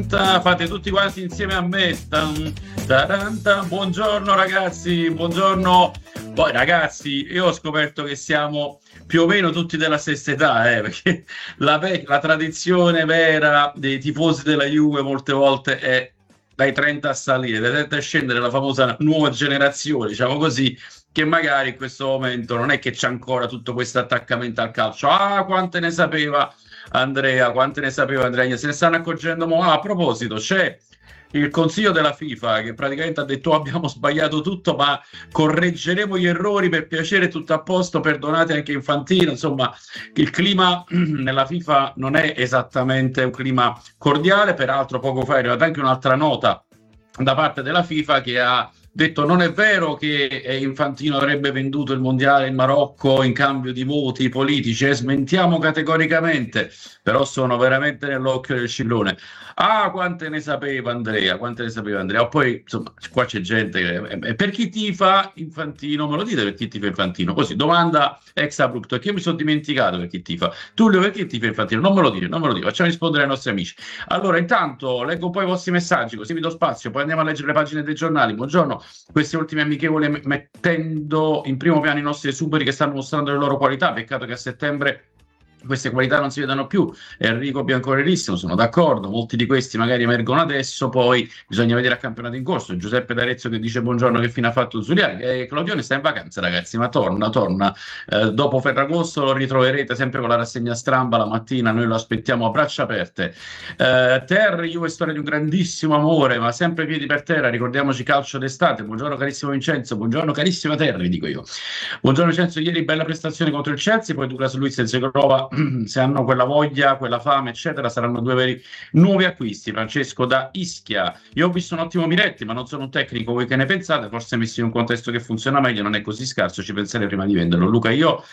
Fate tutti quanti insieme a me. Buongiorno ragazzi, buongiorno. Poi ragazzi, io ho scoperto che siamo più o meno tutti della stessa età, perché la tradizione vera dei tifosi della Juve molte volte è dai 30 a salire, dai 30 a scendere, la famosa nuova generazione, diciamo così, che magari in questo momento non è che c'è ancora tutto questo attaccamento al calcio. Ah, quante ne sapeva Andrea, quante ne sapeva Andrea? Se ne stanno accorgendo mo'. A proposito, c'è il consiglio della FIFA che praticamente ha detto: abbiamo sbagliato tutto, ma correggeremo gli errori, per piacere, tutto a posto, perdonate anche Infantino. Insomma, il clima nella FIFA non è esattamente un clima cordiale. Peraltro poco fa è arrivata anche un'altra nota da parte della FIFA che ha detto: non è vero che Infantino avrebbe venduto il mondiale in Marocco in cambio di voti politici, smentiamo categoricamente. Però sono veramente nell'occhio del cillone. Ah, quante ne sapeva Andrea, quante ne sapeva Andrea. Poi insomma qua c'è gente che per chi tifa Infantino, me lo dite per chi tifa Infantino? Così, domanda ex abrupto, che io mi sono dimenticato per chi tifa. Tullio, per chi tifa Infantino? Non me lo dire, non me lo dire, facciamo rispondere ai nostri amici. Allora, intanto leggo poi i vostri messaggi, così vi do spazio, poi andiamo a leggere le pagine dei giornali. Buongiorno, questi ultimi amichevoli mettendo in primo piano i nostri superi che stanno mostrando le loro qualità. Peccato che a settembre queste qualità non si vedano più. Enrico Biancorerissimo, sono d'accordo, molti di questi magari emergono adesso, poi bisogna vedere a campionato in corso. Giuseppe D'Arezzo che dice: buongiorno, che fine ha fatto Zuliani? Claudione sta in vacanza ragazzi, ma torna. Dopo Ferragosto lo ritroverete sempre con la rassegna stramba la mattina, noi lo aspettiamo a braccia aperte. Terry, Juve storia di un grandissimo amore, ma sempre piedi per terra, ricordiamoci calcio d'estate. Buongiorno carissimo Vincenzo, buongiorno carissima Terry, dico io. Buongiorno Vincenzo, ieri bella prestazione contro il Chelsea, poi Douglas Luiz e Zegrova, se hanno quella voglia, quella fame, eccetera, saranno due veri nuovi acquisti. Francesco da Ischia: io ho visto un ottimo Miretti, ma non sono un tecnico, voi che ne pensate? Forse messo in un contesto che funziona meglio, non è così scarso, ci penserei prima di venderlo. Luca, io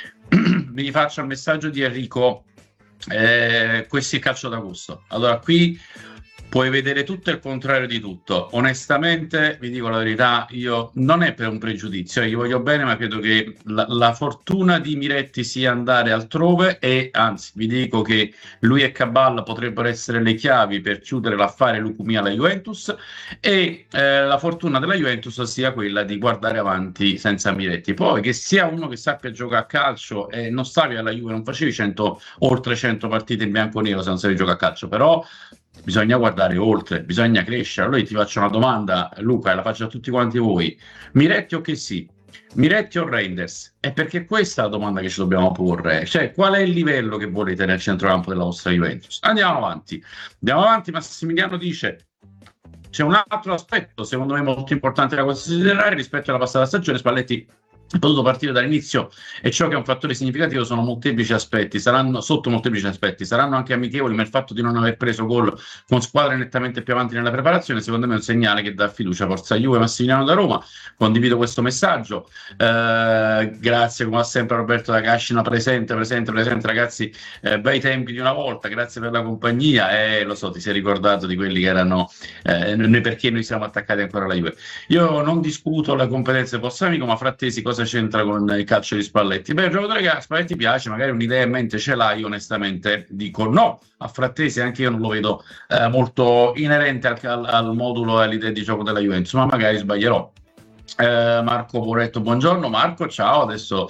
mi rifaccio al messaggio di Enrico, questo è il calcio d'agosto. Allora, qui puoi vedere tutto e il contrario di tutto. Onestamente, vi dico la verità, io non è per un pregiudizio, io voglio bene, ma credo che la fortuna di Miretti sia andare altrove, e anzi, vi dico che lui e Caballa potrebbero essere le chiavi per chiudere l'affare Lucumia alla Juventus, e la fortuna della Juventus sia quella di guardare avanti senza Miretti. Poi che sia uno che sappia giocare a calcio, e non stavi alla Juve, non facevi oltre 100 partite in bianco-nero se non sapevi giocare a calcio, però bisogna guardare oltre, bisogna crescere. Allora ti faccio una domanda, Luca, e la faccio a tutti quanti voi: Miretti o che sì? Miretti o Reinders? È perché questa è la domanda che ci dobbiamo porre, cioè qual è il livello che volete nel centrocampo della vostra Juventus? Andiamo avanti. Massimiliano dice: c'è un altro aspetto secondo me molto importante da considerare rispetto alla passata stagione. Spalletti è potuto partire dall'inizio, e ciò che è un fattore significativo sono molteplici aspetti, saranno anche amichevoli, ma il fatto di non aver preso gol con squadre nettamente più avanti nella preparazione secondo me è un segnale che dà fiducia. Forza Juve. Massimiliano da Roma, condivido questo messaggio. Grazie come sempre Roberto da Cascina, presente ragazzi, bei tempi di una volta, grazie per la compagnia, lo so, ti sei ricordato di quelli che erano perché noi siamo attaccati ancora alla Juve. Io non discuto le competenze Possamico, ma Frattesi cosa c'entra con il calcio di Spalletti? Beh, il giocatore che a Spalletti piace, magari un'idea in mente ce l'hai, onestamente dico no a Frattesi, anche io non lo vedo molto inerente al modulo e all'idea di gioco della Juventus, ma magari sbaglierò. Marco Poretto, buongiorno Marco, ciao, adesso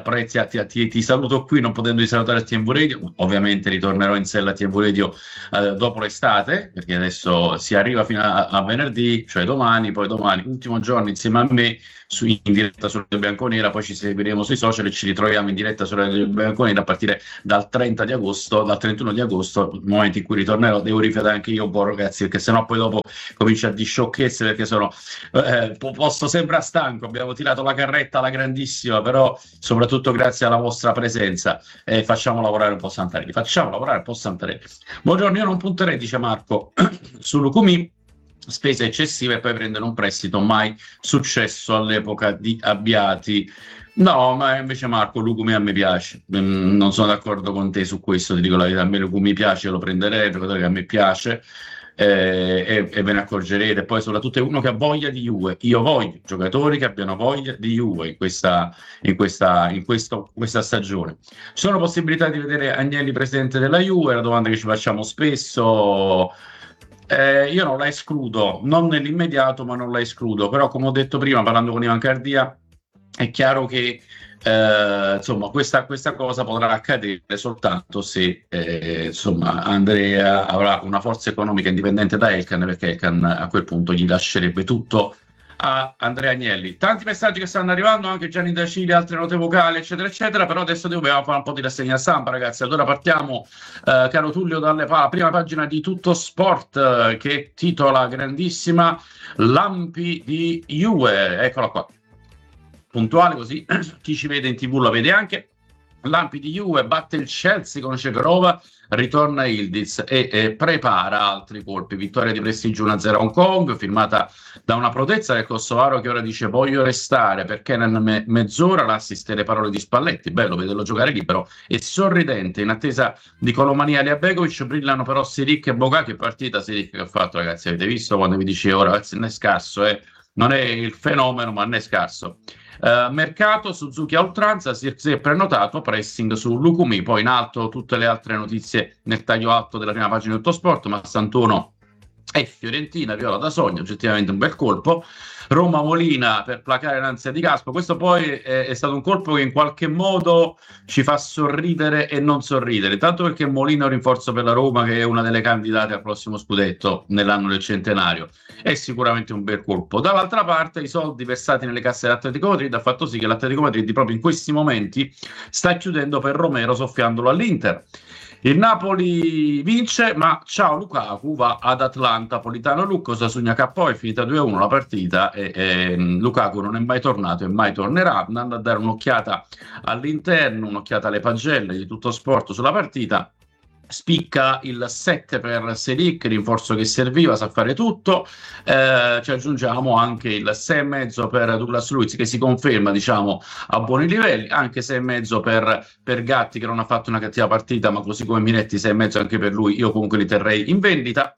ti saluto qui non potendo salutare a TMV Radio. Ovviamente ritornerò in sella a TMV Radio dopo l'estate, perché adesso si arriva fino a venerdì, cioè domani, ultimo giorno insieme a me in diretta sulla Bianconera, poi ci seguiremo sui social e ci ritroviamo in diretta sulla Bianconera a partire dal 31 di agosto, momento in cui ritornerò. Devo rifiatare anche io un po', ragazzi, perché sennò poi dopo comincio a di sciocchezze, perché sono posto sempre a stanco. Abbiamo tirato la carretta alla grandissima, però soprattutto grazie alla vostra presenza facciamo lavorare un po' Santarelli. Buongiorno, io non punterei, dice Marco, su Lucumi, spese eccessive e poi prendere un prestito, mai successo all'epoca di Abbiati. No, ma invece Marco, Lucumi a me piace, non sono d'accordo con te su questo, ti dico la verità, a me Lucumi piace, lo prenderei, il giocatore che a me piace, e ve ne accorgerete. Poi soprattutto è uno che ha voglia di Juve. Io voglio giocatori che abbiano voglia di Juve in questa stagione. Ci sono possibilità di vedere Agnelli presidente della Juve? È una domanda che ci facciamo spesso. Io non la escludo, non nell'immediato, ma non la escludo. Però, come ho detto prima, parlando con Ivan Cardia, è chiaro che insomma, questa cosa potrà accadere soltanto se insomma, Andrea avrà una forza economica indipendente da Elkan, perché Elkan a quel punto gli lascerebbe tutto a Andrea Agnelli. Tanti messaggi che stanno arrivando, anche Gianni da Cile, altre note vocali, eccetera, eccetera. Però adesso dobbiamo fare un po' di rassegna stampa, ragazzi. Allora partiamo, caro Tullio, dalle prima pagina di Tutto Sport, che titola grandissima Lampi di Juve. Eccola qua, puntuale, così chi ci vede in TV la vede anche. Lampi di Juve batte il Chelsea con Cegrova, ritorna Ildiz e prepara altri colpi. Vittoria di prestigio 1-0 a Hong Kong, firmata da una protezza del kosovaro che ora dice voglio restare, perché nella mezz'ora l'assist e le parole di Spalletti, bello vederlo giocare libero e sorridente in attesa di Colomania e Begovic. Brillano però Siric e Boga. Che partita Siric che ha fatto, ragazzi, avete visto quando vi dicevo, ragazzi, non è scarso, non è il fenomeno, ma non è scarso. Mercato, Suzuki a oltranza, si è prenotato, pressing su Lukumi. Poi in alto tutte le altre notizie nel taglio alto della prima pagina di Tutto Sport. Massantuono e Fiorentina, Viola da sogno, oggettivamente un bel colpo. Roma Molina per placare l'ansia di Gaspo. Questo poi è stato un colpo che in qualche modo ci fa sorridere e non sorridere, tanto perché Molina è un rinforzo per la Roma, che è una delle candidate al prossimo scudetto nell'anno del centenario. È sicuramente un bel colpo. Dall'altra parte i soldi versati nelle casse dell'Atletico Madrid ha fatto sì che l'Atletico Madrid proprio in questi momenti sta chiudendo per Romero, soffiandolo all'Inter. Il Napoli vince, ma ciao Lukaku va ad Atlanta. Politano Lucco, Sasugna KO, è finita 2-1 la partita e Lukaku non è mai tornato e mai tornerà. Andando a dare un'occhiata all'interno, un'occhiata alle pagelle di Tutto Sport sulla partita. Spicca il 7 per Selic, rinforzo che serviva, sa fare tutto. Ci aggiungiamo anche il 6,5 per Douglas Luiz, che si conferma, diciamo, a buoni livelli, anche 6,5 per Gatti, che non ha fatto una cattiva partita, ma così come Minetti 6,5 anche per lui. Io comunque li terrei in vendita.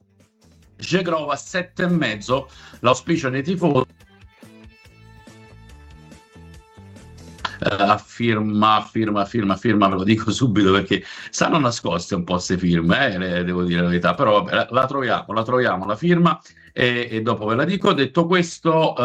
Cegrova 7,5, l'auspicio dei tifosi. Firma, ve lo dico subito perché stanno nascoste un po' queste firme, devo dire la verità, però vabbè, la troviamo la firma e dopo ve la dico. Detto questo,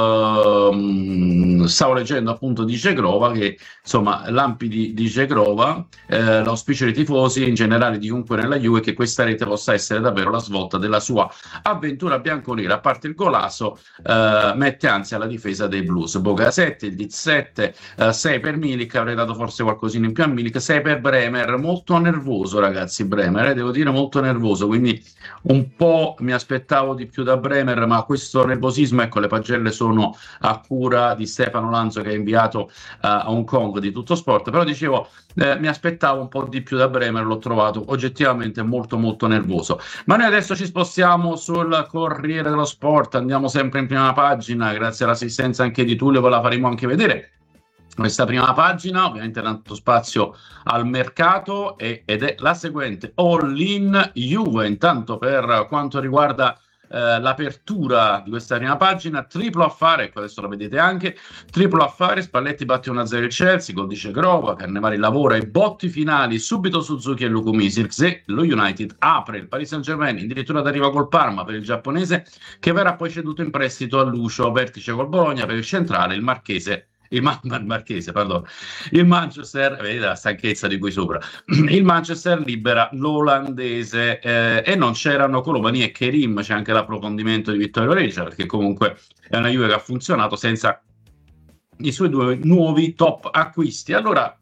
stavo leggendo appunto di Cegrova, che insomma lampi di Cegrova, l'auspicio dei tifosi in generale di chiunque nella Juve, che questa rete possa essere davvero la svolta della sua avventura bianconera. A parte il golasso, mette ansia alla difesa dei Blues. Boga 7, il Diz 7, 6 per Milik, avrei dato forse qualcosina in più a Milik, 6 per Bremer, molto nervoso, ragazzi. Bremer, devo dire, molto nervoso, quindi un po' mi aspettavo di più da Bremer, ma questo nervosismo, ecco, le pagelle sono a cura di Stefano Lanzo, che ha inviato a Hong Kong di Tutto Sport. Però dicevo, mi aspettavo un po' di più da Bremer, l'ho trovato oggettivamente molto molto nervoso. Ma noi adesso ci spostiamo sul Corriere dello Sport, andiamo sempre in prima pagina, grazie all'assistenza anche di Tullio, ve la faremo anche vedere. Questa prima pagina, ovviamente tanto spazio al mercato, ed è la seguente: All in Juve. Intanto, per quanto riguarda l'apertura di questa prima pagina, triplo affare, ecco, adesso la vedete anche, triplo affare, Spalletti batte 1-0 il Chelsea, gol di Cegrova, Carnevali lavora i botti finali, subito Suzuki e Lukumi. Zirkzee, lo United apre, il Paris Saint-Germain addirittura arriva col Parma per il giapponese, che verrà poi ceduto in prestito a Lucio, vertice col Bologna per il centrale, il Marchese. Il Manchester, vedete la stanchezza di cui sopra, il Manchester libera l'olandese, e non c'erano Colomani e Kerim, c'è anche l'approfondimento di Vittorio Regia, perché comunque è una Juve che ha funzionato senza i suoi due nuovi top acquisti. Allora,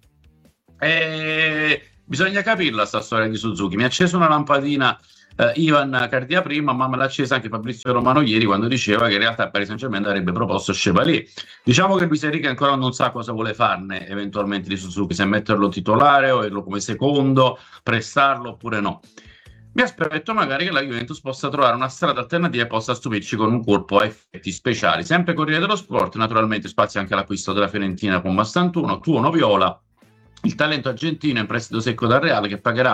bisogna capirla sta storia di Suzuki. Mi ha acceso una lampadina Ivan Cardia prima, ma me l'ha accesa anche Fabrizio Romano ieri, quando diceva che in realtà il Paris Saint-Germain avrebbe proposto Chevalier. Diciamo che Luis Enrique ancora non sa cosa vuole farne eventualmente di Suzuki, se metterlo titolare o averlo come secondo, prestarlo oppure no. Mi aspetto magari che la Juventus possa trovare una strada alternativa e possa stupirci con un colpo a effetti speciali. Sempre Corriere dello Sport, naturalmente spazio anche all'acquisto della Fiorentina con Mastantuono, Tuono Viola, il talento argentino in prestito secco dal Real, che pagherà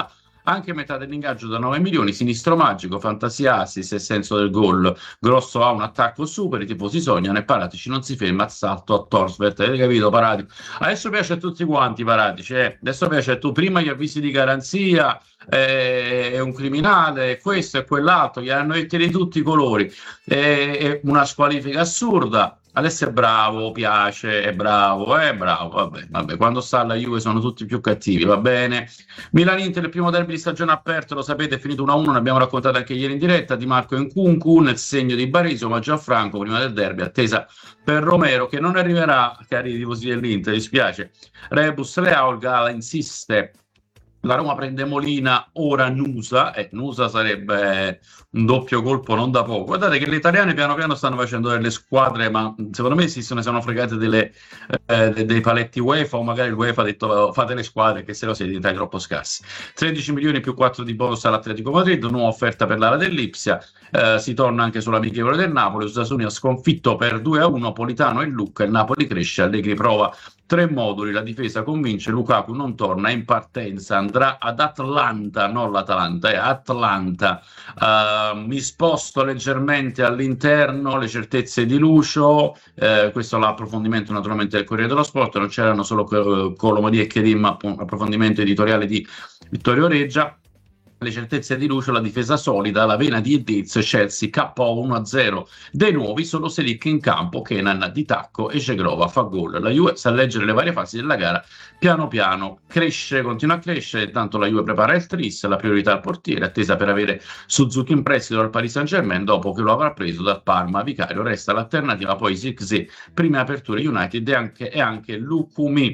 anche metà dell'ingaggio da 9 milioni, sinistro magico, fantasia assist e senso del gol, grosso ha un attacco super, i tifosi sognano e Paratici non si ferma, assalto a Torsvert, avete capito Paratici? Adesso piace a tutti quanti Paratici, adesso piace a tu, prima gli avvisi di garanzia, è un criminale, questo e quell'altro, gli hanno detti di tutti i colori, è una squalifica assurda. Adesso è bravo, piace, è bravo, vabbè, quando sta alla Juve sono tutti più cattivi, va bene. Milan-Inter, il primo derby di stagione aperto, lo sapete, è finito 1-1, ne abbiamo raccontato anche ieri in diretta, Di Marco in Nkunku, nel segno di Barisio, ma Gianfranco prima del derby, attesa per Romero, che non arriverà, cari tifosi dell'Inter, dispiace. Rebus Leao, il Gala insiste. La Roma prende Molina, ora Nusa, Nusa sarebbe un doppio colpo non da poco. Guardate che gli italiani piano piano stanno facendo delle squadre, ma secondo me si sono fregate dei paletti UEFA, o magari l'UEFA ha detto fate le squadre che se no siete diventati troppo scarsi. 13 milioni più 4 di bonus all'Atletico Madrid, nuova offerta per l'ala dell'Ipsia, si torna anche sull'amichevole del Napoli, Osasuna ha sconfitto per 2-1 Politano e Lucca, il Napoli cresce, Allegri prova 3 moduli, la difesa convince, Lukaku non torna, è in partenza, andrà ad Atlanta, non l'Atalanta, è Atlanta. Mi sposto leggermente all'interno, le certezze di Lucio, questo è l'approfondimento naturalmente del Corriere dello Sport, non c'erano solo Colomodi e Chedim, approfondimento editoriale di Vittorio Reggia. Le certezze di Lucio, la difesa solida, la vena di Ediz, Chelsea KO 1-0 dei nuovi, solo Selic in campo, Kenan di tacco e Cegrova fa gol. La Juve sa leggere le varie fasi della gara, piano piano cresce, continua a crescere, intanto la Juve prepara il tris, la priorità al portiere, attesa per avere Suzuki in prestito dal Paris Saint-Germain, dopo che lo avrà preso dal Parma. Vicario resta l'alternativa, poi Zirkzee, prime aperture United e anche Lukumi.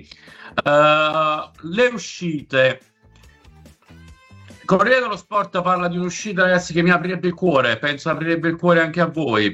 Le uscite... Corriere dello Sport parla di un'uscita, ragazzi, che mi aprirebbe il cuore, penso aprirebbe il cuore anche a voi,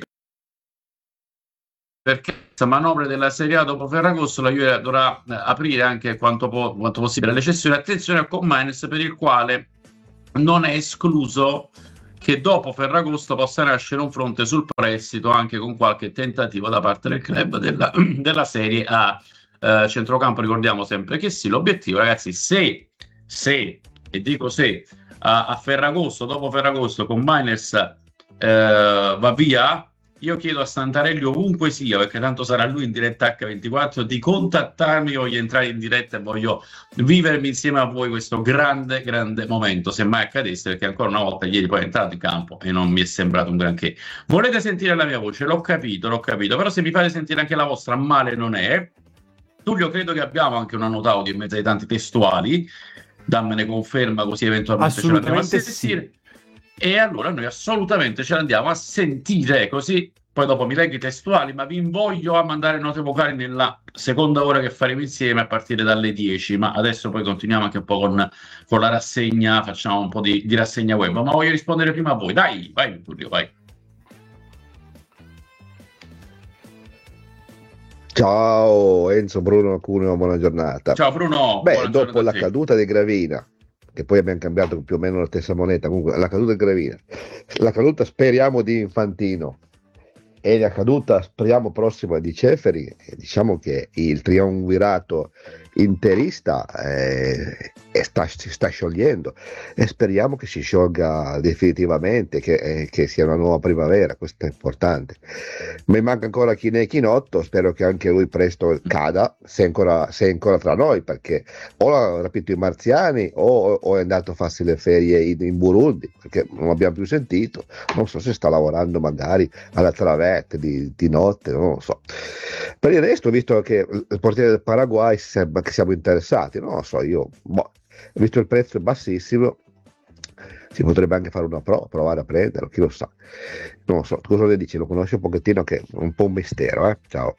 perché questa manovra della Serie A dopo Ferragosto la Juve dovrà aprire anche quanto possibile le cessioni. Attenzione al Commines, per il quale non è escluso che dopo Ferragosto possa nascere un fronte sul prestito, anche con qualche tentativo da parte del club della Serie A. Centrocampo, ricordiamo sempre che sì, l'obiettivo, ragazzi, se e dico se a Ferragosto, dopo Ferragosto, con Miners va via, io chiedo a Santarelli, ovunque sia, perché tanto sarà lui in diretta H24, di contattarmi, voglio entrare in diretta e voglio vivermi insieme a voi questo grande momento, se mai accadesse, perché ancora una volta ieri poi è entrato in campo e non mi è sembrato un granché. Volete sentire la mia voce? L'ho capito, però se mi fate sentire anche la vostra, male non è. Tullio, credo che abbiamo anche una nota audio in mezzo ai tanti testuali, dammene conferma così eventualmente ce l'andiamo a sentire. Sì. E allora noi assolutamente ce l'andiamo a sentire, così poi dopo mi leggo i testuali, ma vi invoglio a mandare note vocali nella seconda ora che faremo insieme a partire dalle 10, ma adesso poi continuiamo anche un po' con la rassegna, facciamo un po' di rassegna web, ma voglio rispondere prima a voi, dai, vai Tullio, vai. Ciao Enzo, Bruno Cuneo, buona giornata. Ciao Bruno. Beh, dopo la caduta di Gravina, che poi abbiamo cambiato più o meno la stessa moneta, comunque la caduta di Gravina, la caduta speriamo di Infantino e la caduta speriamo prossima di Ceferi, diciamo che il triumvirato interista si sta sciogliendo e speriamo che si sciolga definitivamente, che sia una nuova primavera, questo è importante. Mi manca ancora Chinotto, spero che anche lui presto cada, se è ancora tra noi, perché o ha rapito i marziani o è andato a farsi le ferie in Burundi, perché non l'abbiamo più sentito, non so se sta lavorando magari alla Travette di notte, non lo so. Per il resto, visto che il portiere del Paraguay sembra che siamo interessati, non lo so, visto il prezzo è bassissimo, si potrebbe anche fare una provare a prenderlo, chi lo sa, non lo so. Cosa ne dici? Lo conosci un pochettino, che è un po' un mistero, Ciao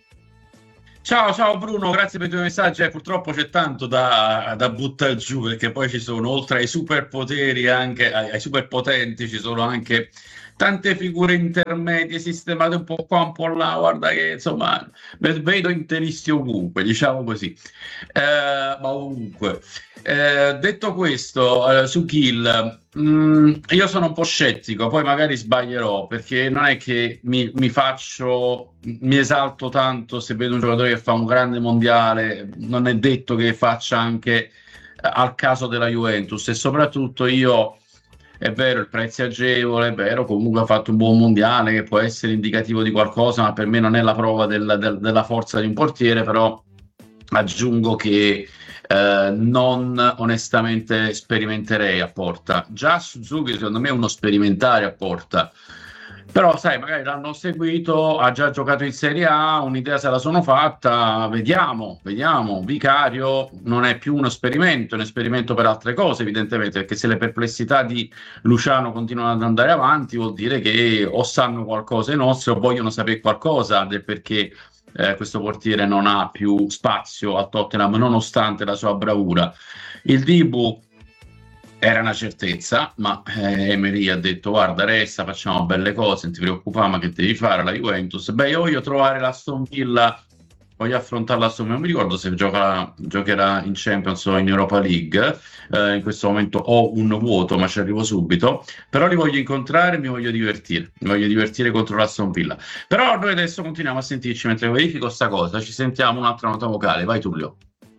Bruno, grazie per i tuoi messaggi. Purtroppo c'è tanto da buttare giù, perché poi ci sono, oltre ai superpoteri, anche ai superpotenti, ci sono anche tante figure intermedie sistemate un po' qua, un po' là. Guarda che insomma vedo interisti ovunque, diciamo così, ma ovunque. Detto questo, su Gil, io sono un po' scettico, poi magari sbaglierò, perché non è che mi esalto tanto se vedo un giocatore che fa un grande mondiale, non è detto che faccia anche al caso della Juventus. E soprattutto io, è vero, il prezzo è agevole, è vero, comunque ha fatto un buon mondiale che può essere indicativo di qualcosa, ma per me non è la prova della forza di un portiere. Però aggiungo che non onestamente sperimenterei a Porta. Già Suzuki secondo me è uno sperimentare a Porta, però sai, magari l'hanno seguito, ha già giocato in Serie A, un'idea se la sono fatta, vediamo. Vicario non è più uno esperimento, è un esperimento per altre cose evidentemente, perché se le perplessità di Luciano continuano ad andare avanti vuol dire che o sanno qualcosa i nostri o vogliono sapere qualcosa del perché questo portiere non ha più spazio a Tottenham nonostante la sua bravura. Il Dibu era una certezza, ma Emery ha detto guarda, resta, facciamo belle cose, non ti preoccupare, ma che devi fare la Juventus? Beh, io voglio trovare l'Aston Villa, voglio affrontare l'Aston Villa, non mi ricordo se giocherà in Champions o in Europa League. In questo momento ho un vuoto, ma ci arrivo subito, però li voglio incontrare e mi voglio divertire contro l'Aston Villa. Però noi adesso continuiamo a sentirci mentre verifico sta cosa, ci sentiamo un'altra nota vocale, vai Tullio.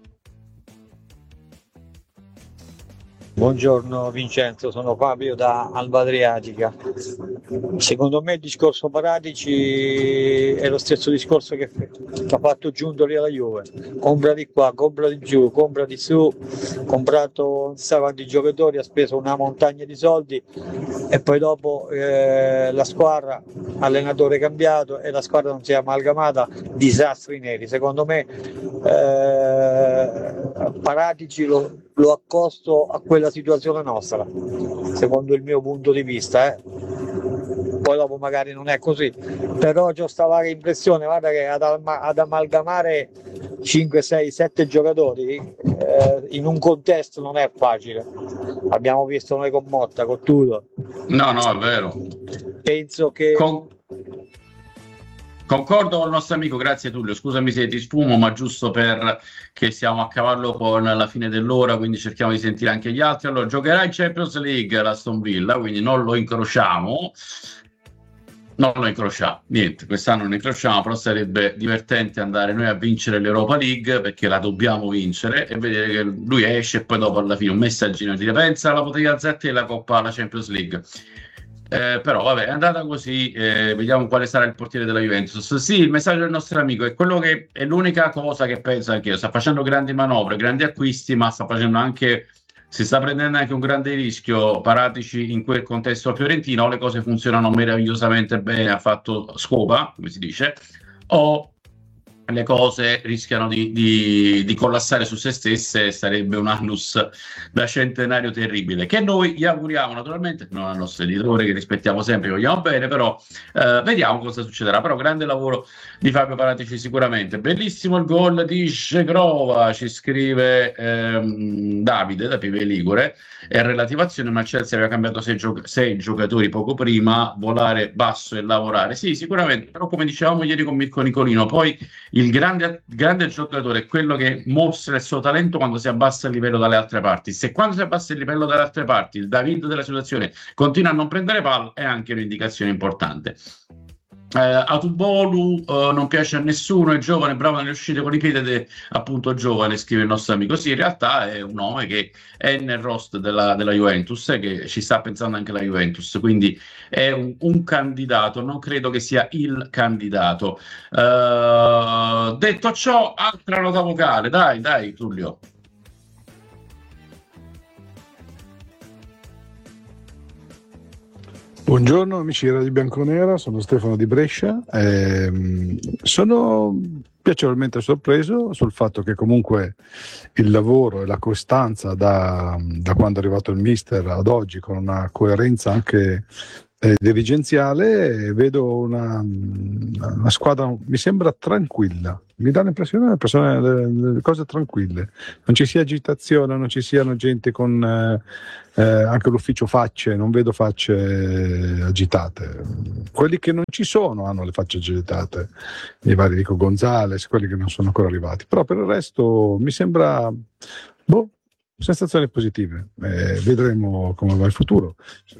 Buongiorno Vincenzo, sono Fabio da Alba Adriatica. Secondo me il discorso Paratici è lo stesso discorso che ha fatto Giuntoli alla Juve: compra di qua, compra di giù, compra di su, comprato non sa quanti giocatori, ha speso una montagna di soldi e poi dopo la squadra, allenatore cambiato e la squadra non si è amalgamata, disastri neri. Secondo me Paratici lo accosto a quella situazione nostra, secondo il mio punto di vista, poi dopo magari non è così, però ho sta vaga impressione, guarda, che ad amalgamare 5, 6, 7 giocatori in un contesto non è facile. Abbiamo visto noi con Motta, con Tudor. No, è vero. Penso che Concordo con il nostro amico, grazie Tullio, scusami se ti sfumo, ma giusto perché siamo a cavallo con la fine dell'ora, quindi cerchiamo di sentire anche gli altri. Allora, giocherà in Champions League l'Aston Villa, quindi non lo incrociamo, niente, quest'anno non incrociamo, però sarebbe divertente andare noi a vincere l'Europa League, perché la dobbiamo vincere, e vedere che lui esce e poi dopo alla fine un messaggino dire pensa alla bottiglia Z e la Coppa alla Champions League. Però vabbè, è andata così, vediamo quale sarà il portiere della Juventus. Sì, il messaggio del nostro amico è quello che è l'unica cosa che penso anch'io: sta facendo grandi manovre, grandi acquisti, ma si sta prendendo anche un grande rischio. Paratici in quel contesto fiorentino, le cose funzionano meravigliosamente bene, ha fatto scopa, come si dice, o le cose rischiano di collassare su se stesse, sarebbe un annus da centenario terribile, che noi gli auguriamo naturalmente, non al nostro editore che rispettiamo sempre, vogliamo bene, però vediamo cosa succederà. Però grande lavoro di Fabio Paratici sicuramente. Bellissimo il gol di Scegrova, ci scrive Davide da Pieve Ligure, e relativazione, ma Chelsea aveva cambiato 6 giocatori poco prima, volare basso e lavorare. Sì, sicuramente, però come dicevamo ieri con Mirko Nicolino, poi il grande giocatore è quello che mostra il suo talento quando si abbassa il livello dalle altre parti. Se quando si abbassa il livello dalle altre parti il David della situazione continua a non prendere palla, è anche un'indicazione importante. Atubolu non piace a nessuno, è giovane, bravo nelle uscite con i piedi, appunto giovane, scrive il nostro amico. Sì, in realtà è un nome che è nel roster della Juventus, che ci sta pensando anche la Juventus, quindi è un candidato, non credo che sia il candidato. Detto ciò, altra nota vocale, dai Tullio. Buongiorno amici di Radio Bianconera, sono Stefano di Brescia. Sono piacevolmente sorpreso sul fatto che comunque il lavoro e la costanza da quando è arrivato il mister ad oggi, con una coerenza anche dirigenziale, vedo una squadra, mi sembra tranquilla, mi dà l'impressione delle cose tranquille, non ci sia agitazione, non ci siano gente con anche l'ufficio facce, non vedo facce agitate. Quelli che non ci sono hanno le facce agitate, i vari Rico Gonzalez, quelli che non sono ancora arrivati, però per il resto mi sembra sensazioni positive. Vedremo come va il futuro.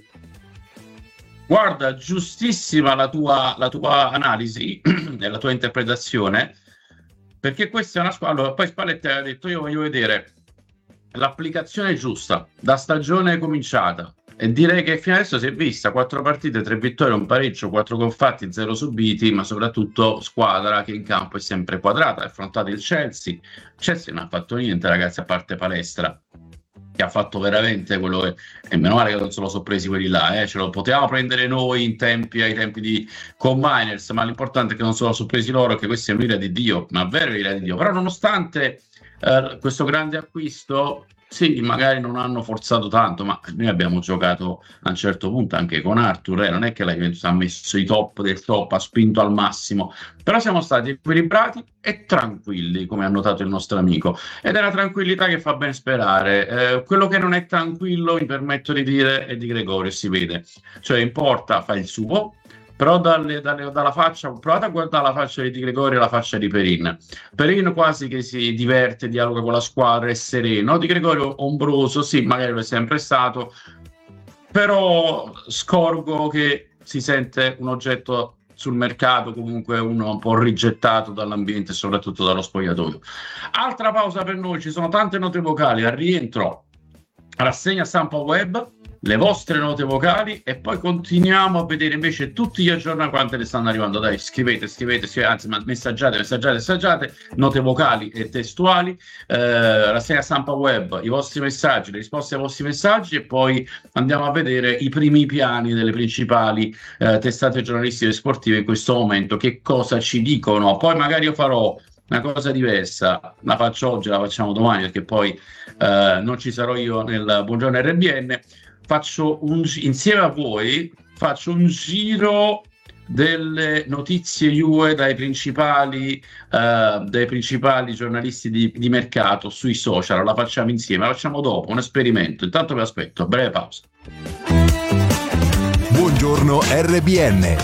Guarda, giustissima la tua analisi e la tua interpretazione, perché questa è una squadra. Allora, poi Spalletti ha detto io voglio vedere l'applicazione giusta da stagione cominciata. E direi che fino adesso si è vista 4 partite, 3 vittorie, un pareggio, 4 gol fatti, 0 subiti, ma soprattutto squadra che in campo è sempre quadrata. Ha affrontato il Chelsea. Chelsea non ha fatto niente, ragazzi, a parte Palestra, che ha fatto veramente quello che... E meno male che non se lo sono presi quelli là, ce lo potevamo prendere noi ai tempi di Combiners, ma l'importante è che non se lo sono presi loro, che questa è un'ira di Dio, ma vero ira di Dio. Però nonostante questo grande acquisto, sì, magari non hanno forzato tanto, ma noi abbiamo giocato a un certo punto anche con Arthur, non è che la Juventus ha messo i top del top, ha spinto al massimo, però siamo stati equilibrati e tranquilli, come ha notato il nostro amico, ed è la tranquillità che fa ben sperare. Quello che non è tranquillo, mi permetto di dire, è Di Gregorio, si vede, cioè in porta fa il suo, però dalla faccia, provate a guardare la faccia di Di Gregorio e la faccia di Perin. Perin quasi che si diverte, dialoga con la squadra, è sereno. Di Gregorio ombroso, sì, magari lo è sempre stato, però scorgo che si sente un oggetto sul mercato, comunque uno un po' rigettato dall'ambiente e soprattutto dallo spogliatoio. Altra pausa per noi, ci sono tante note vocali, al rientro rassegna stampa web, le vostre note vocali, e poi continuiamo a vedere invece tutti gli aggiornamenti quante ne stanno arrivando. Dai, scrivete, anzi messaggiate, note vocali e testuali, rassegna stampa web, i vostri messaggi, le risposte ai vostri messaggi, e poi andiamo a vedere i primi piani delle principali testate giornalistiche e sportive in questo momento, che cosa ci dicono. Poi magari io farò una cosa diversa, la faccio oggi, la facciamo domani, perché poi non ci sarò io nel Buongiorno RBN. Insieme a voi faccio un giro delle notizie Juve dai principali giornalisti di mercato sui social. La facciamo insieme, la facciamo dopo, un esperimento. Intanto vi aspetto, breve pausa. Buongiorno RBN.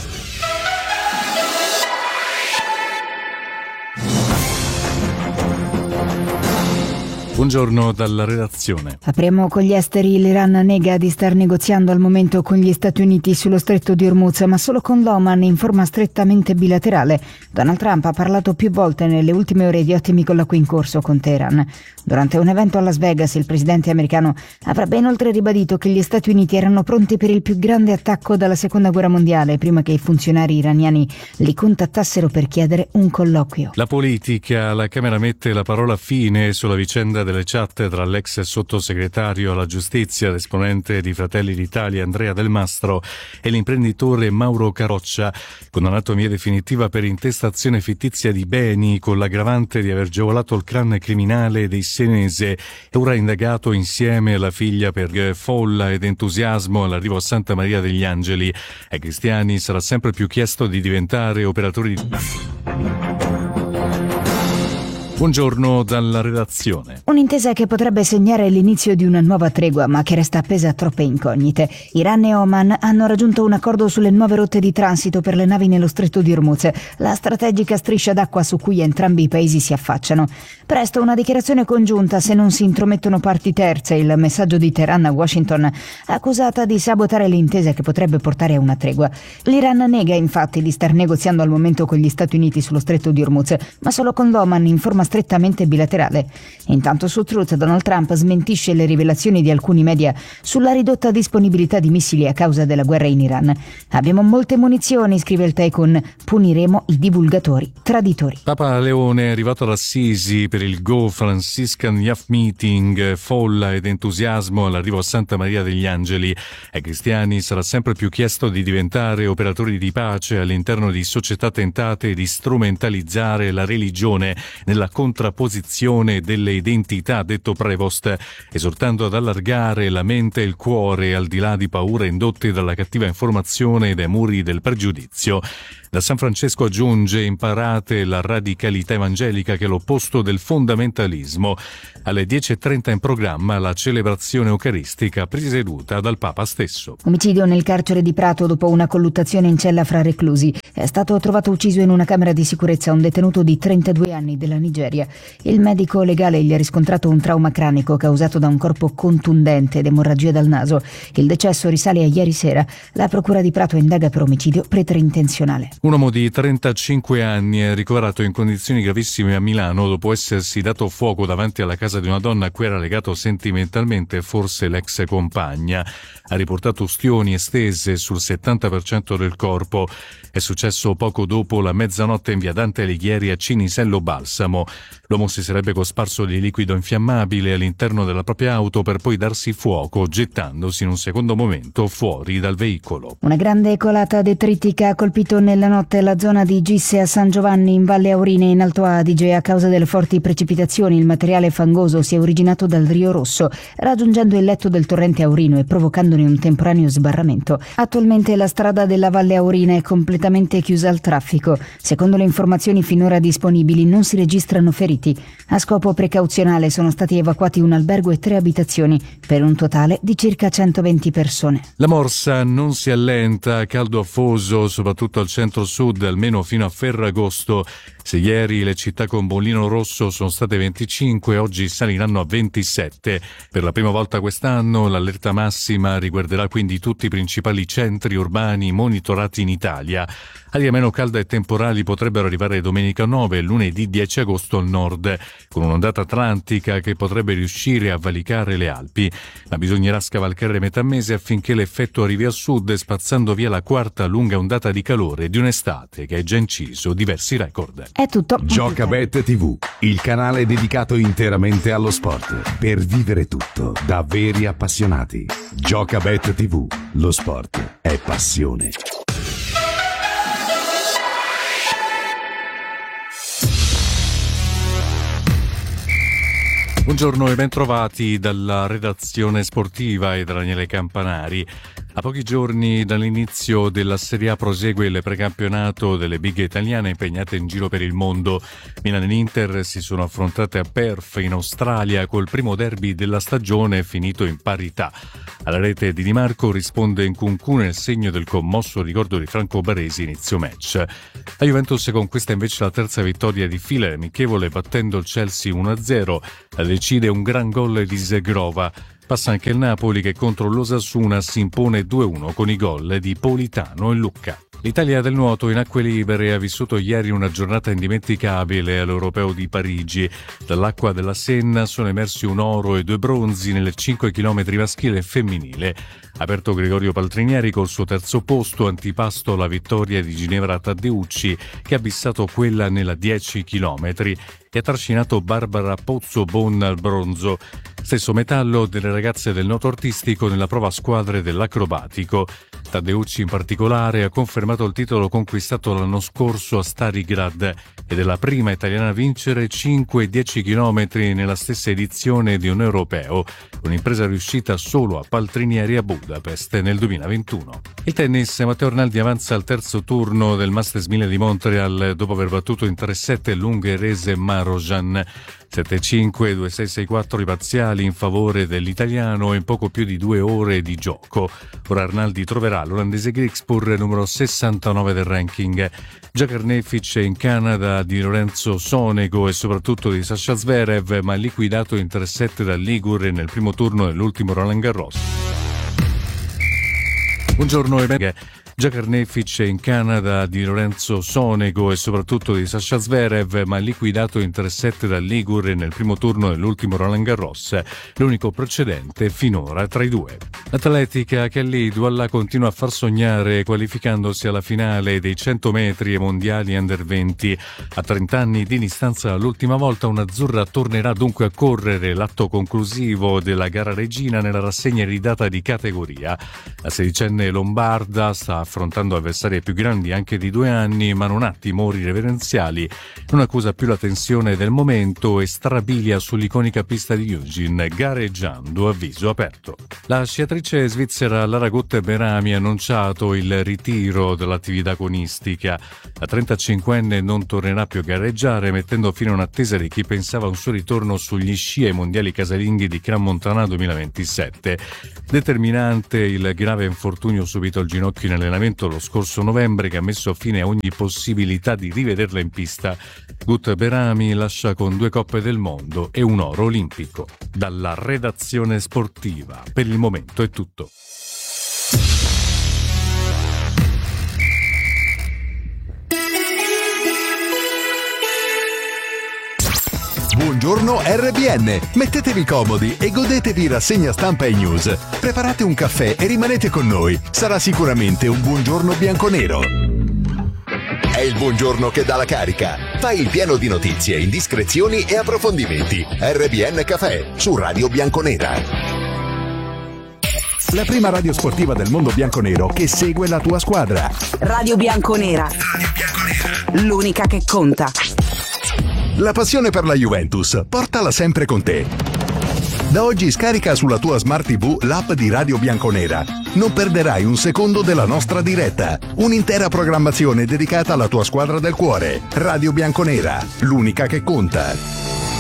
Buongiorno dalla redazione. Apriamo con gli esteri. L'Iran nega di star negoziando al momento con gli Stati Uniti sullo stretto di Hormuz, ma solo con l'Oman in forma strettamente bilaterale. Donald Trump ha parlato più volte nelle ultime ore di ottimi colloqui in corso con Teheran. Durante un evento a Las Vegas, il presidente americano avrebbe inoltre ribadito che gli Stati Uniti erano pronti per il più grande attacco dalla Seconda Guerra Mondiale, prima che i funzionari iraniani li contattassero per chiedere un colloquio. La politica, la Camera mette la parola fine sulla vicenda delle chat tra l'ex sottosegretario alla giustizia, l'esponente di Fratelli d'Italia Andrea Del Mastro, e l'imprenditore Mauro Caroccia, condannato in via definitiva per intestazione fittizia di beni con l'aggravante di aver agevolato il clan criminale dei Senese, e ora indagato insieme alla figlia per folla ed entusiasmo all'arrivo a Santa Maria degli Angeli. Ai cristiani sarà sempre più chiesto di diventare operatori di... Buongiorno dalla redazione. Un'intesa che potrebbe segnare l'inizio di una nuova tregua, ma che resta appesa a troppe incognite. Iran e Oman hanno raggiunto un accordo sulle nuove rotte di transito per le navi nello stretto di Hormuz, la strategica striscia d'acqua su cui entrambi i paesi si affacciano. Presto una dichiarazione congiunta se non si intromettono parti terze, il messaggio di Teheran a Washington, accusata di sabotare l'intesa che potrebbe portare a una tregua. L'Iran nega infatti di star negoziando al momento con gli Stati Uniti sullo stretto di Hormuz, ma solo con l'Oman in forma strettamente bilaterale. Intanto su Truth, Donald Trump smentisce le rivelazioni di alcuni media sulla ridotta disponibilità di missili a causa della guerra in Iran. Abbiamo molte munizioni, scrive il Tycoon, puniremo i divulgatori traditori. Papa Leone è arrivato ad Assisi per il Go Franciscan Youth Meeting, folla ed entusiasmo all'arrivo a Santa Maria degli Angeli. Ai cristiani sarà sempre più chiesto di diventare operatori di pace all'interno di società tentate di strumentalizzare la religione nella contrapposizione delle identità, ha detto Prevost, esortando ad allargare la mente e il cuore al di là di paure indotte dalla cattiva informazione e dai muri del pregiudizio. Da San Francesco aggiunge: imparate la radicalità evangelica che è l'opposto del fondamentalismo. Alle 10:30 in programma la celebrazione eucaristica presieduta dal Papa stesso. Omicidio nel carcere di Prato dopo una colluttazione in cella fra reclusi. È stato trovato ucciso in una camera di sicurezza un detenuto di 32 anni della Nigeria. Il medico legale gli ha riscontrato un trauma cranico causato da un corpo contundente ed emorragia dal naso. Il decesso risale a ieri sera. La procura di Prato indaga per omicidio preterintenzionale. Un uomo di 35 anni è ricoverato in condizioni gravissime a Milano dopo essersi dato fuoco davanti alla casa di una donna a cui era legato sentimentalmente, forse l'ex compagna. Ha riportato ustioni estese sul 70% del corpo. È successo poco dopo la mezzanotte in via Dante Alighieri a Cinisello Balsamo. L'uomo si sarebbe cosparso di liquido infiammabile all'interno della propria auto per poi darsi fuoco, gettandosi in un secondo momento fuori dal veicolo. Una grande colata detritica ha colpito nella notte la zona di Gisse a San Giovanni in Valle Aurina in Alto Adige. A causa delle forti precipitazioni il materiale fangoso si è originato dal Rio Rosso, raggiungendo il letto del torrente Aurino e provocandone un temporaneo sbarramento. Attualmente la strada della Valle Aurina è completamente chiusa al traffico. Secondo le informazioni finora disponibili non si registrano feriti. A scopo precauzionale sono stati evacuati un albergo e 3 abitazioni, per un totale di circa 120 persone. La morsa non si allenta, caldo afoso soprattutto al centro-sud, almeno fino a Ferragosto. Se ieri le città con bollino rosso sono state 25, oggi saliranno a 27. Per la prima volta quest'anno l'allerta massima riguarderà quindi tutti i principali centri urbani monitorati in Italia. Aria meno calda e temporali potrebbero arrivare domenica 9 e lunedì 10 agosto al nord, con un'ondata atlantica che potrebbe riuscire a valicare le Alpi. Ma bisognerà scavalcare metà mese affinché l'effetto arrivi a sud, spazzando via la quarta lunga ondata di calore di un'estate che ha già inciso diversi record. È tutto. Giocabet TV, il canale dedicato interamente allo sport, per vivere tutto da veri appassionati. Giocabet TV, lo sport è passione. Buongiorno e bentrovati dalla redazione sportiva e da Daniele Campanari. A pochi giorni dall'inizio della Serie A prosegue il precampionato delle big italiane impegnate in giro per il mondo. Milan e Inter si sono affrontate a Perth in Australia col primo derby della stagione finito in parità. Alla rete di Di Marco risponde Nkunku nel segno del commosso ricordo di Franco Baresi inizio match. La Juventus conquista invece la terza vittoria di fila amichevole battendo il Chelsea 1-0. La decide un gran gol di Zegrova. Passa anche il Napoli che contro l'Osasuna si impone 2-1 con i gol di Politano e Lucca. L'Italia del nuoto in acque libere ha vissuto ieri una giornata indimenticabile all'Europeo di Parigi. Dall'acqua della Senna sono emersi un oro e 2 bronzi nelle 5 km maschile e femminile. Aperto Gregorio Paltrinieri col suo terzo posto, antipasto la vittoria di Ginevra Taddeucci che ha bissato quella nella 10 km e ha trascinato Barbara Pozzobon al bronzo. Stesso metallo delle ragazze del nuoto artistico nella prova a squadre dell'acrobatico. Taddeucci in particolare ha confermato il titolo conquistato l'anno scorso a Starigrad ed è la prima italiana a vincere 5 e 10 km nella stessa edizione di un europeo, un'impresa riuscita solo a Paltrinieri a Budapest nel 2021. Il tennis, Matteo Arnaldi avanza al terzo turno del Masters 1000 di Montreal dopo aver battuto in 3-7 l'ungherese Marojan. 7-5, 2-6, 6-4 i parziali in favore dell'italiano in poco più di 2 ore di gioco. Ora Arnaldi troverà l'olandese Griekspoor numero 69 del ranking. Già Carnefic in Canada di Lorenzo Sonego e soprattutto di Sasha Zverev, ma liquidato in 3-7 dal Ligure nel primo turno dell'ultimo Roland Garros. Buongiorno e benvenuti. Già Carnefic in Canada di Lorenzo Sonego e soprattutto di Sasha Zverev, ma liquidato in 3-7 dal Ligure nel primo turno dell'ultimo Roland Garros, l'unico precedente finora tra i due. L'atletica che all'Idualla continua a far sognare qualificandosi alla finale dei 100 metri e mondiali under 20. A 30 anni di distanza dall'ultima volta un'azzurra tornerà dunque a correre l'atto conclusivo della gara regina nella rassegna iridata di categoria. La sedicenne lombarda sta affrontando avversari più grandi anche di 2 anni, ma non ha timori reverenziali, non accusa più la tensione del momento e strabilia sull'iconica pista di Eugene, gareggiando a viso aperto. La sciatrice svizzera Lara Gotte-Berami ha annunciato il ritiro dall'attività agonistica. La 35enne non tornerà più a gareggiare, mettendo fine a un'attesa di chi pensava a un suo ritorno sugli sci ai mondiali casalinghi di Crans-Montana 2027. Determinante il grave infortunio subito al ginocchio in allenamento lo scorso novembre che ha messo fine a ogni possibilità di rivederla in pista. Gotte-Berami lascia con 2 coppe del mondo e un oro olimpico. Dalla redazione sportiva per il momento è tutto. Buongiorno RBN. Mettetevi comodi e godetevi rassegna stampa e news. Preparate un caffè e rimanete con noi. Sarà sicuramente un buongiorno bianconero. È il buongiorno che dà la carica. Fai il pieno di notizie, indiscrezioni e approfondimenti. RBN Caffè su Radio Bianconera. La prima radio sportiva del mondo bianconero che segue la tua squadra. Radio Bianconera. L'unica che conta. La passione per la Juventus, portala sempre con te. Da oggi scarica sulla tua Smart TV l'app di Radio Bianconera. Non perderai un secondo della nostra diretta. Un'intera programmazione dedicata alla tua squadra del cuore. Radio Bianconera, l'unica che conta.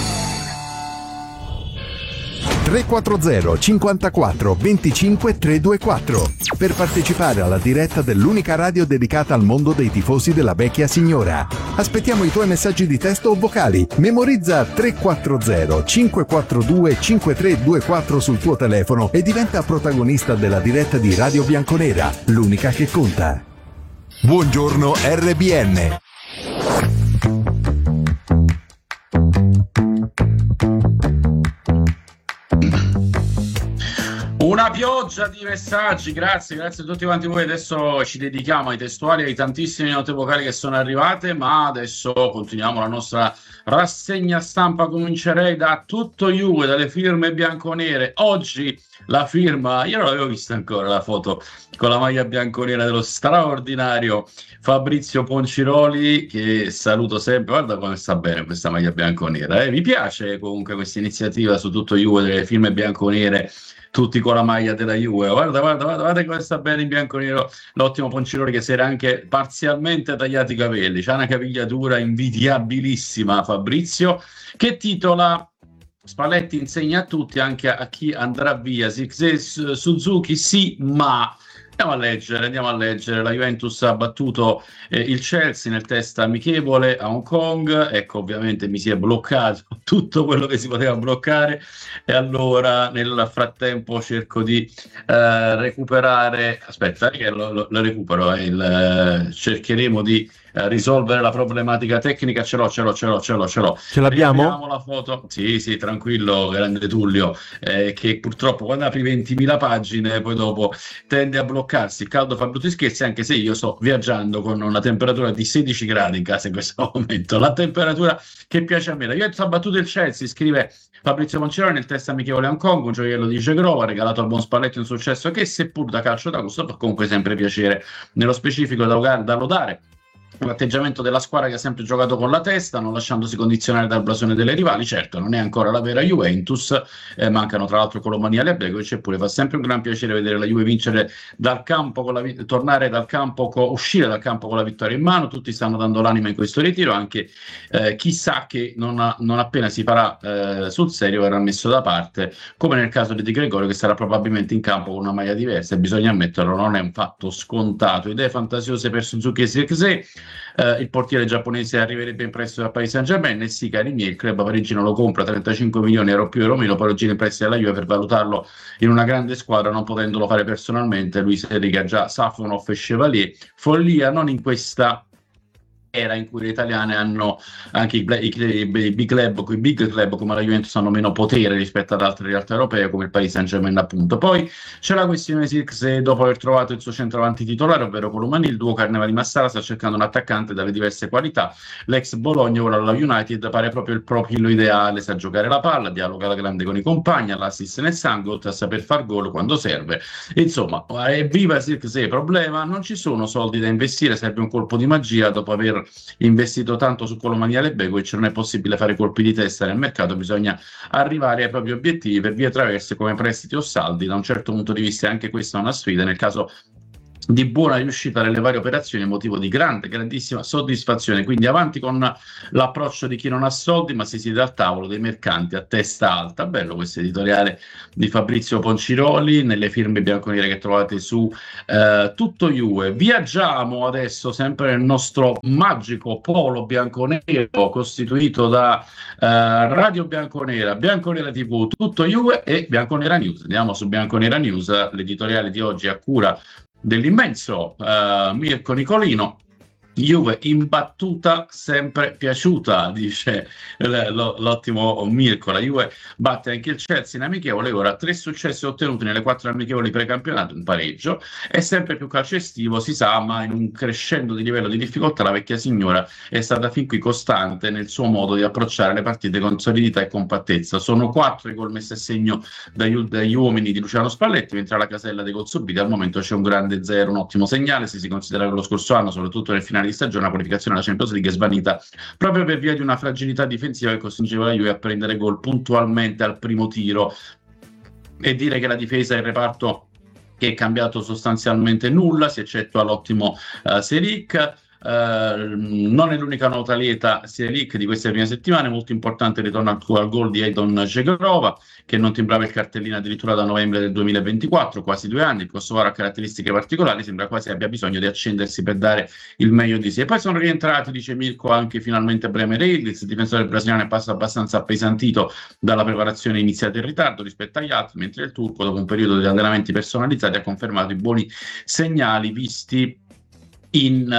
340 54 25 324 per partecipare alla diretta dell'unica radio dedicata al mondo dei tifosi della vecchia signora. Aspettiamo i tuoi messaggi di testo o vocali. Memorizza 340 542 5324 sul tuo telefono e diventa protagonista della diretta di Radio Bianconera, l'unica che conta. Buongiorno RBN. Una pioggia di messaggi, grazie a tutti quanti voi. Adesso ci dedichiamo ai testuali, ai tantissime note vocali che sono arrivate, ma adesso continuiamo la nostra rassegna stampa. Comincerei da tutto Juve, dalle firme bianconere. Oggi la firma, io non l'avevo vista ancora la foto con la maglia bianconera dello straordinario Fabrizio Ponciroli, che saluto sempre. Guarda come sta bene questa maglia bianconera, mi piace comunque questa iniziativa su tutto Juve delle firme bianconere, tutti con la maglia della Juve. Guarda come sta bene in bianconero l'ottimo Ponciroli, che si era anche parzialmente tagliati i capelli. C'ha una capigliatura invidiabilissima Fabrizio, che titola: Spalletti insegna a tutti, anche a chi andrà via. Suzuki sì, ma andiamo a leggere. La Juventus ha battuto il Chelsea nel test amichevole a Hong Kong. Ecco, ovviamente mi si è bloccato tutto quello che si poteva bloccare, e allora nel frattempo cerco di recuperare. Aspetta, che lo recupero. Cercheremo di risolvere la problematica tecnica. Ce l'ho. Ce l'abbiamo? Vediamo la foto. Sì, tranquillo, grande Tullio, che purtroppo quando apri 20.000 pagine poi dopo tende a bloccarsi. Il caldo fa brutti scherzi, anche se io sto viaggiando con una temperatura di 16 gradi in casa in questo momento, la temperatura che piace a me. La Juventus ha battuto il Chelsea, scrive Fabrizio Ponciroli nel test amichevole a Hong Kong, un gioiello di Gegrova, regalato al buon Spalletti, un successo che, seppur da calcio da gusto, fa comunque sempre piacere. Nello specifico da lodare l'atteggiamento della squadra, che ha sempre giocato con la testa, non lasciandosi condizionare dal blasone delle rivali. Certo, non è ancora la vera Juventus, mancano tra l'altro Colomani e Begovic, eppure fa sempre un gran piacere vedere la Juve vincere dal campo tornare dal campo, uscire dal campo con la vittoria in mano. Tutti stanno dando l'anima in questo ritiro, anche chissà che non appena si farà sul serio verrà messo da parte, come nel caso di Di Gregorio, che sarà probabilmente in campo con una maglia diversa, e bisogna ammetterlo, non è un fatto scontato. Idee fantasiose per Suzuki e Zirkzee. Il portiere giapponese arriverebbe in prestito dal Paris Saint-Germain, e sì, cari miei, il club parigino lo compra 35 milioni euro più euro meno, poi lo gira in prestito alla Juve per valutarlo in una grande squadra, non potendolo fare personalmente. Luis Enrique già Safonov e Chevalier. Follia non in questa era in cui le italiane hanno anche i big club come la Juventus hanno meno potere rispetto ad altre realtà europee come il Paris Saint-Germain, appunto. Poi c'è la questione Zirkzee. Dopo aver trovato il suo centravanti titolare, ovvero Colomani, il duo Carneva di Massara sta cercando un attaccante dalle diverse qualità. L'ex Bologna, ora alla United, pare proprio il profilo ideale: sa giocare la palla, dialoga alla grande con i compagni, all'assist nel sangue, oltre a saper far gol quando serve. Insomma, evviva Zirkzee. Problema: non ci sono soldi da investire, serve un colpo di magia. Dopo aver investito tanto su Colomani e Begovic non è possibile fare colpi di testa nel mercato, bisogna arrivare ai propri obiettivi per vie traverse come prestiti o saldi. Da un certo punto di vista anche questa è una sfida. Nel caso di buona riuscita nelle varie operazioni, motivo di grandissima soddisfazione. Quindi avanti con l'approccio di chi non ha soldi, ma si siede al tavolo dei mercanti a testa alta. Bello questo editoriale di Fabrizio Ponciroli nelle firme bianconere che trovate su tutto Juve. Viaggiamo adesso sempre nel nostro magico polo bianconero costituito da Radio Bianconera, Bianconera TV, tutto Juve e Bianconera News. Andiamo su Bianconera News, l'editoriale di oggi a cura dell'immenso Mirko Nicolino, Juve imbattuta, sempre piaciuta, dice l'ottimo Mirko. La Juve batte anche il Chelsea in amichevole, ora 3 successi ottenuti nelle 4 amichevoli precampionato, un pareggio, è sempre più calcio estivo, si sa, ma in un crescendo di livello di difficoltà la vecchia signora è stata fin qui costante nel suo modo di approcciare le partite con solidità e compattezza. Sono 4 i gol messi a segno dagli uomini di Luciano Spalletti, mentre alla casella dei gol subiti al momento c'è un grande 0, un ottimo segnale se si considera che lo scorso anno, soprattutto nel finale di stagione, la qualificazione alla Champions League è svanita proprio per via di una fragilità difensiva che costringeva la Juve a prendere gol puntualmente al primo tiro, e dire che la difesa è il reparto che è cambiato sostanzialmente nulla, si eccettua l'ottimo Selic. Non è l'unica nota lieta Selic di queste prime settimane, molto importante il ritorno al gol di Edon Džegrova, che non timbrava il cartellino addirittura da novembre del 2024, quasi 2 anni. Il kosovaro ha caratteristiche particolari, sembra quasi abbia bisogno di accendersi per dare il meglio di sé. E poi sono rientrati, dice Mirko, anche finalmente Bremer Eilish, il difensore brasiliano è passato abbastanza appesantito dalla preparazione iniziata in ritardo rispetto agli altri, mentre il turco, dopo un periodo di allenamenti personalizzati, ha confermato i buoni segnali visti in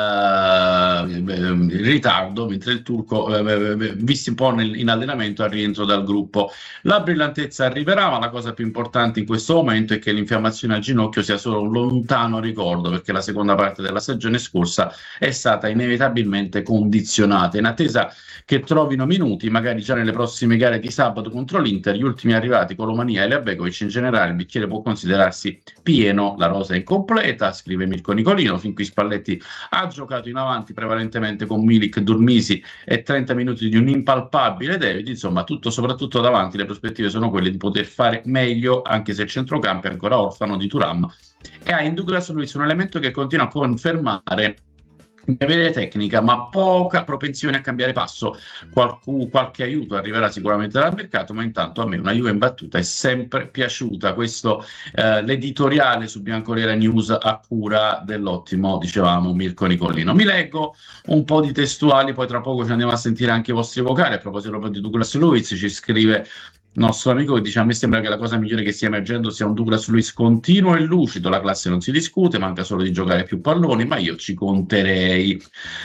ritardo, mentre il turco visti un po' in allenamento al rientro dal gruppo. La brillantezza arriverà, ma la cosa più importante in questo momento è che l'infiammazione al ginocchio sia solo un lontano ricordo, perché la seconda parte della stagione scorsa è stata inevitabilmente condizionata. In attesa che trovino minuti, magari già nelle prossime gare di sabato contro l'Inter, gli ultimi arrivati, Colomania e Leabegovic, in generale il bicchiere può considerarsi pieno, la rosa è incompleta, scrive Mirko Nicolino. Fin qui Spalletti ha giocato in avanti prevalentemente con Milik, Durmisi e 30 minuti di un impalpabile David. Insomma, tutto soprattutto davanti, le prospettive sono quelle di poter fare meglio, anche se il centrocampo è ancora orfano di Thuram e ha in Douglas Luiz un elemento che continua a confermare di avere tecnica ma poca propensione a cambiare passo. Qualche aiuto arriverà sicuramente dal mercato, ma intanto a me una Juve imbattuta è sempre piaciuta. Questo l'editoriale su Bianconera News a cura dell'ottimo, dicevamo, Mirko Nicolino. Mi leggo un po' di testuali, poi tra poco ci andiamo a sentire anche i vostri vocali. A proposito proprio di Douglas Luiz, ci scrive il nostro amico che dice: a me sembra che la cosa migliore che stia emergendo sia un Douglas Luiz continuo e lucido, la classe non si discute, manca solo di giocare più palloni, ma io ci conterei.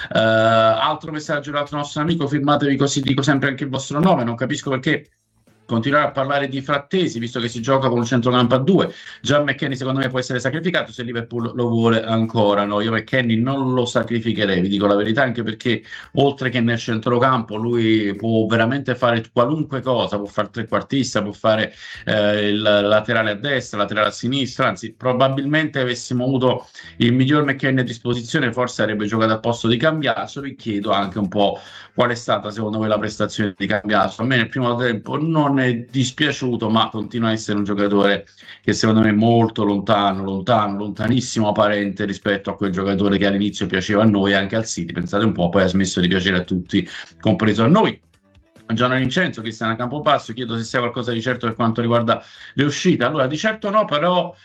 Altro messaggio dell'altro nostro amico: firmatevi così dico sempre anche il vostro nome, non capisco perché continuare a parlare di Frattesi visto che si gioca con un centrocampo a 2. Già McKennie secondo me può essere sacrificato se Liverpool lo vuole ancora. No, io McKennie non lo sacrificherei, vi dico la verità, anche perché oltre che nel centrocampo lui può veramente fare qualunque cosa, può fare trequartista, può fare il laterale a destra, laterale a sinistra, anzi probabilmente avessimo avuto il miglior McKennie a disposizione forse avrebbe giocato al posto di Cambiaso. Vi chiedo anche un po' qual è stata secondo voi la prestazione di Cambiaso. A me nel primo tempo non è dispiaciuto, ma continua a essere un giocatore che secondo me è molto lontanissimo apparente rispetto a quel giocatore che all'inizio piaceva a noi, anche al City, pensate un po', poi ha smesso di piacere a tutti, compreso a noi. Gianna Vincenzo, Cristiana Campobasso, chiedo se sia qualcosa di certo per quanto riguarda le uscite. Allora, di certo no, però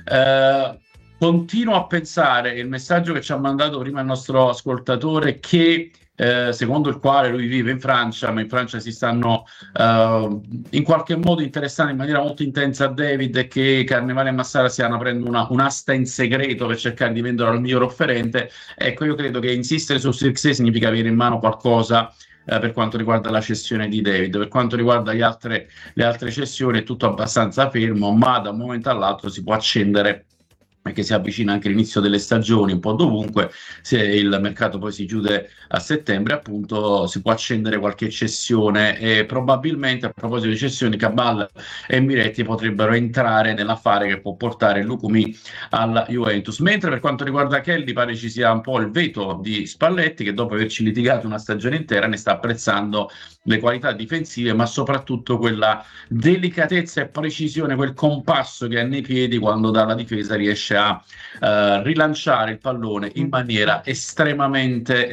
continuo a pensare, il messaggio che ci ha mandato prima il nostro ascoltatore, che secondo il quale lui vive in Francia, ma in Francia si stanno in qualche modo interessando in maniera molto intensa a David, e che Carnevale e Massara stiano aprendo un'asta in segreto per cercare di venderlo al miglior offerente. Ecco, io credo che insistere su Sirkzee significa avere in mano qualcosa per quanto riguarda la cessione di David. Per quanto riguarda le altre cessioni è tutto abbastanza fermo, ma da un momento all'altro si può accendere, perché si avvicina anche l'inizio delle stagioni un po' dovunque. Se il mercato poi si chiude a settembre, appunto, si può accendere qualche cessione, e probabilmente, a proposito di cessioni, Cabal e Miretti potrebbero entrare nell'affare che può portare Lukumi alla Juventus. Mentre per quanto riguarda Kelly pare ci sia un po' il veto di Spalletti, che dopo averci litigato una stagione intera ne sta apprezzando le qualità difensive, ma soprattutto quella delicatezza e precisione, quel compasso che ha nei piedi quando dalla difesa riesce a rilanciare il pallone in maniera estremamente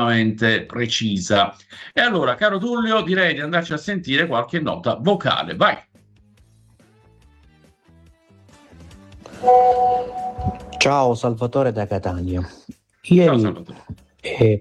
precisa. E allora, caro Tullio, direi di andarci a sentire qualche nota vocale. Vai! Ciao, Salvatore da Catania. Ciao, Salvatore.